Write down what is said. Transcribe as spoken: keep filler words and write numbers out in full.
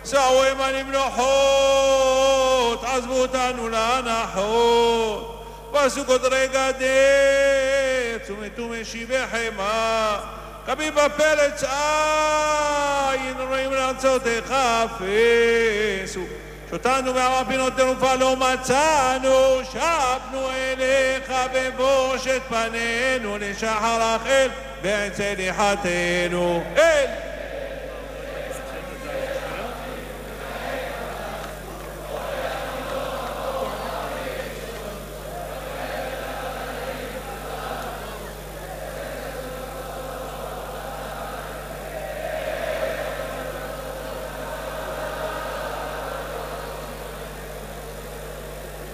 סעו עמה למנוחות, עזבו אותנו לאנחות, ועשו קודרי גדר, צומתו משיבי חמה, קמים בפרץ עין, רואים לארצותיך אפסו. שותנו מערה פינות תנופה לא מצאנו, שבנו אליך בבושת פנינו, לשחר החל בעצי ניחתנו. אל